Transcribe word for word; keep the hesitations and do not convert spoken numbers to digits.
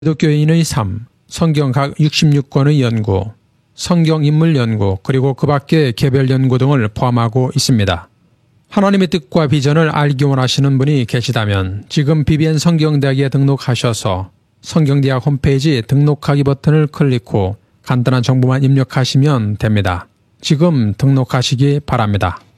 기독교인의 삶, 성경 각 육십육 권의 연구, 성경인물 연구, 그리고 그 밖의 개별 연구 등을 포함하고 있습니다. 하나님의 뜻과 비전을 알기 원하시는 분이 계시다면 지금 비비엔 성경대학에 등록하셔서 성경대학 홈페이지 등록하기 버튼을 클릭 후 간단한 정보만 입력하시면 됩니다. 지금 등록하시기 바랍니다.